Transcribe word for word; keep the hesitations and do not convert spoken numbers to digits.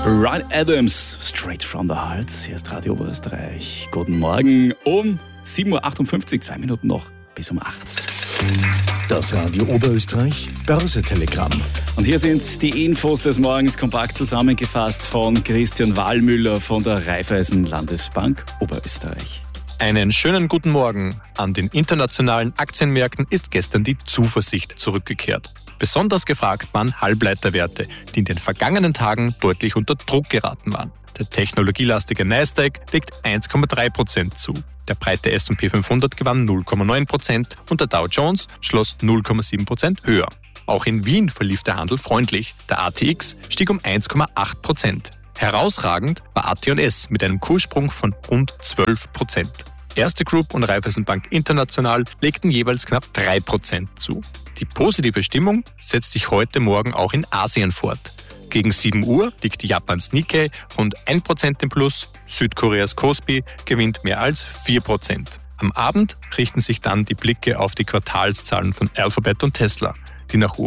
Ryan Adams, Straight from the Heart. Hier ist Radio Oberösterreich. Guten Morgen um sieben Uhr achtundfünfzig, zwei Minuten noch bis um acht. Das Radio Oberösterreich Börsetelegramm. Und hier sind die Infos des Morgens kompakt zusammengefasst von Christian Wallmüller von der Raiffeisen Landesbank Oberösterreich. Einen schönen guten Morgen. An den internationalen Aktienmärkten ist gestern die Zuversicht zurückgekehrt. Besonders gefragt waren Halbleiterwerte, die in den vergangenen Tagen deutlich unter Druck geraten waren. Der technologielastige Nasdaq legt eins Komma drei Prozent zu. Der breite S und P fünfhundert gewann null Komma neun Prozent und der Dow Jones schloss null Komma sieben Prozent höher. Auch in Wien verlief der Handel freundlich. Der A T X stieg um eins Komma acht Prozent. Herausragend war A T und S mit einem Kurssprung von rund zwölf Prozent. Erste Group und Raiffeisenbank International legten jeweils knapp drei Prozent zu. Die positive Stimmung setzt sich heute Morgen auch in Asien fort. Gegen sieben Uhr liegt Japans Nikkei rund ein Prozent im Plus, Südkoreas Kospi gewinnt mehr als vier Prozent. Am Abend richten sich dann die Blicke auf die Quartalszahlen von Alphabet und Tesla, die nach